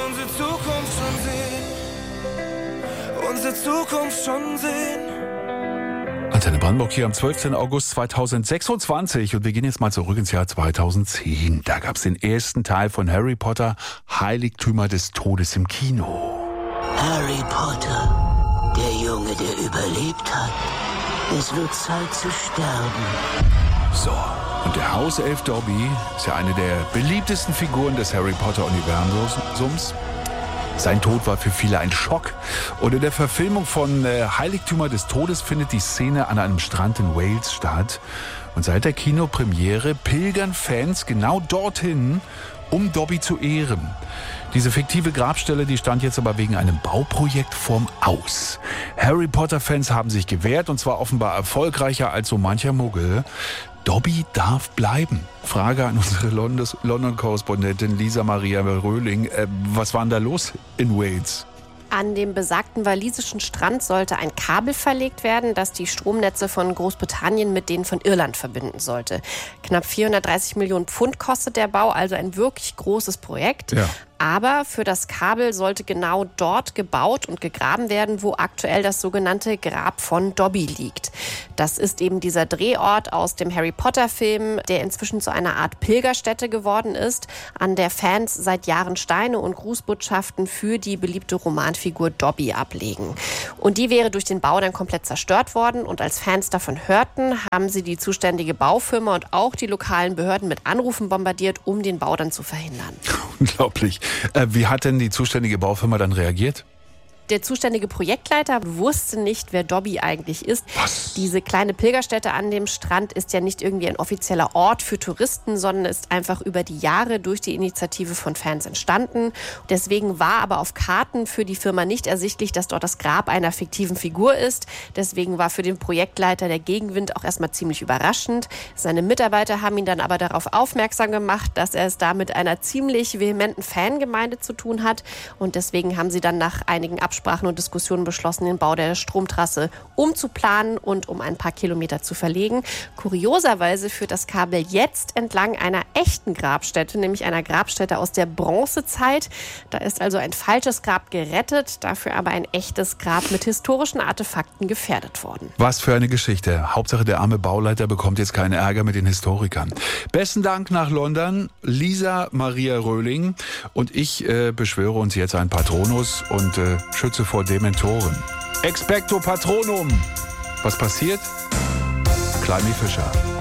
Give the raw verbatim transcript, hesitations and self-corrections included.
unsere Zukunft schon sehen. Unsere Zukunft schon sehen. Antenne Brandenburg hier am zwölften August zweitausendsechsundzwanzig und wir gehen jetzt mal zurück ins Jahr zweitausendzehn. Da gab es den ersten Teil von Harry Potter, Heiligtümer des Todes im Kino. Harry Potter, der Junge, der überlebt hat. Es wird Zeit zu sterben. So, und der Hauself Dobby ist ja eine der beliebtesten Figuren des Harry Potter-Universums. Sein Tod war für viele ein Schock. Und in der Verfilmung von äh, Heiligtümer des Todes findet die Szene an einem Strand in Wales statt. Und seit der Kinopremiere pilgern Fans genau dorthin, um Dobby zu ehren. Diese fiktive Grabstelle, die stand jetzt aber wegen einem Bauprojekt vorm Aus. Harry Potter-Fans haben sich gewehrt und zwar offenbar erfolgreicher als so mancher Muggel. Dobby darf bleiben. Frage an unsere London-Korrespondentin Lisa Maria Röhling. Äh, was war denn da los in Wales? An dem besagten walisischen Strand sollte ein Kabel verlegt werden, das die Stromnetze von Großbritannien mit denen von Irland verbinden sollte. Knapp vierhundertdreißig Millionen Pfund kostet der Bau, also ein wirklich großes Projekt. Ja. Aber für das Kabel sollte genau dort gebaut und gegraben werden, wo aktuell das sogenannte Grab von Dobby liegt. Das ist eben dieser Drehort aus dem Harry-Potter-Film, der inzwischen zu einer Art Pilgerstätte geworden ist, an der Fans seit Jahren Steine und Grußbotschaften für die beliebte Romanfigur Dobby ablegen. Und die wäre durch den Bau dann komplett zerstört worden. Und als Fans davon hörten, haben sie die zuständige Baufirma und auch die lokalen Behörden mit Anrufen bombardiert, um den Bau dann zu verhindern. Unglaublich. Äh, wie hat denn die zuständige Baufirma dann reagiert? Der zuständige Projektleiter wusste nicht, wer Dobby eigentlich ist. Was? Diese kleine Pilgerstätte an dem Strand ist ja nicht irgendwie ein offizieller Ort für Touristen, sondern ist einfach über die Jahre durch die Initiative von Fans entstanden. Deswegen war aber auf Karten für die Firma nicht ersichtlich, dass dort das Grab einer fiktiven Figur ist. Deswegen war für den Projektleiter der Gegenwind auch erstmal ziemlich überraschend. Seine Mitarbeiter haben ihn dann aber darauf aufmerksam gemacht, dass er es da mit einer ziemlich vehementen Fangemeinde zu tun hat. Und deswegen haben sie dann nach einigen Absprachen Sprachen und Diskussionen beschlossen, den Bau der Stromtrasse umzuplanen und um ein paar Kilometer zu verlegen. Kurioserweise führt das Kabel jetzt entlang einer echten Grabstätte, nämlich einer Grabstätte aus der Bronzezeit. Da ist also ein falsches Grab gerettet, dafür aber ein echtes Grab mit historischen Artefakten gefährdet worden. Was für eine Geschichte. Hauptsache der arme Bauleiter bekommt jetzt keinen Ärger mit den Historikern. Besten Dank nach London, Lisa Maria Röhling. Und ich äh, beschwöre uns jetzt ein Patronus und äh, Schütze vor Dementoren. Expecto Patronum. Was passiert? Kleini Fischer.